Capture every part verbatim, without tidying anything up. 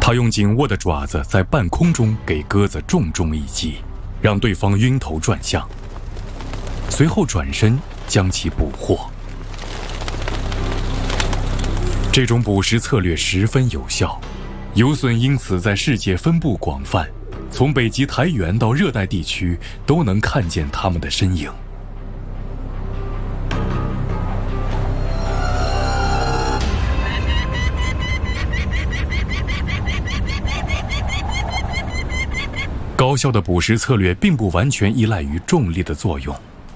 他用紧握的爪子在半空中给鸽子重重一击，让对方晕头转向，随后转身将其捕获。这种捕食策略十分有效，游隼因此在世界分布广泛，从北极苔原到热带地区都能看见它们的身影。高效的捕食策略并不完全依赖于重力的作用。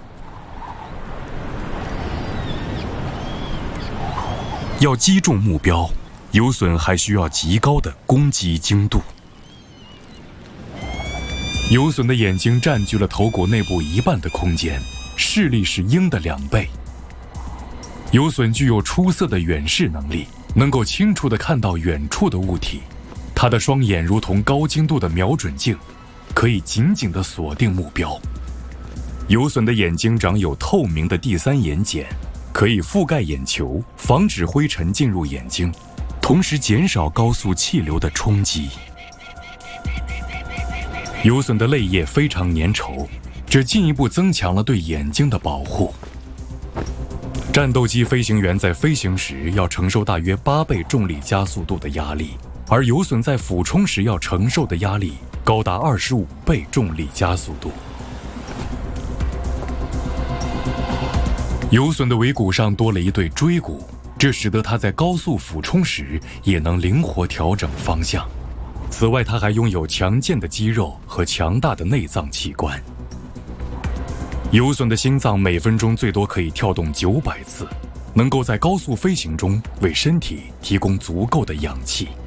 要击中目标，游隼还需要极高的攻击精度。游隼的眼睛占据了头骨内部一半的空间，视力是鹰的两倍。游隼具有出色的远视能力，能够清楚地看到远处的物体。它的双眼如同高精度的瞄准镜，可以紧紧地锁定目标。游隼的眼睛长有透明的第三眼睑，可以覆盖眼球，防止灰尘进入眼睛，同时减少高速气流的冲击。游隼的泪液非常粘稠，这进一步增强了对眼睛的保护。战斗机飞行员在飞行时要承受大约八倍重力加速度的压力，而游隼在俯冲时要承受的压力高达二十五倍重力加速度。游隼的尾骨上多了一对椎骨，这使得它在高速俯冲时也能灵活调整方向。此外，它还拥有强健的肌肉和强大的内脏器官。游隼的心脏每分钟最多可以跳动九百次，能够在高速飞行中为身体提供足够的氧气。